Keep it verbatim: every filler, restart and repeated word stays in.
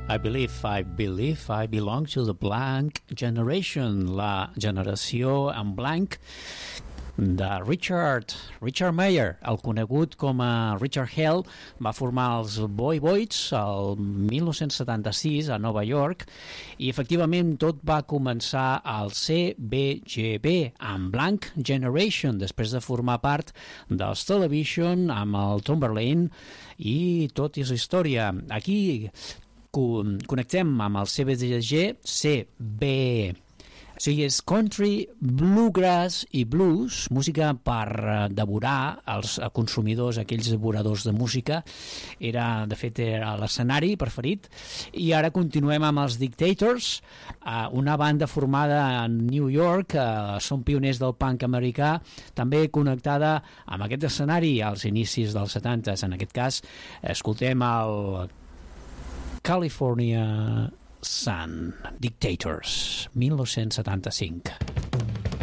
I believe, I believe I belong to the blank generation, la generació en blanc de Richard, Richard Mayer, el conegut com a Richard Hell. Va formar els Boy Boys el mil nou-cents setanta-sis a Nova York i efectivament tot va començar al C B G B amb Blank Generation, després de formar part dels Television amb el Tomberlane i tot és història. Aquí connectem amb el C B G, C B, o sigui, és country, bluegrass i blues, música per devorar els consumidors, aquells devoradors de música. Era, de fet, era l'escenari preferit. I ara continuem amb els Dictators, una banda formada a New York, són pioners del punk americà, també connectada amb aquest escenari als inicis dels setanta. En aquest cas, escoltem el California Sun, Dictators, mil nou-cents setanta-cinc.